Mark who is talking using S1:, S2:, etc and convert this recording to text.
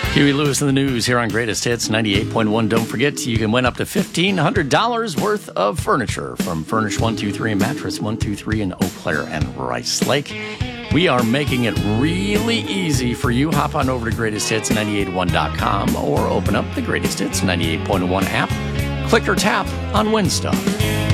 S1: Huey Lewis in the news here on Greatest Hits 98.1. Don't forget, you can win up to $1,500 worth of furniture from Furnish 123 and Mattress 123 in Eau Claire and Rice Lake. We are making it really easy for you. Hop on over to GreatestHits981.com or open up the Greatest Hits 98.1 app. Click or tap on Win Stuff.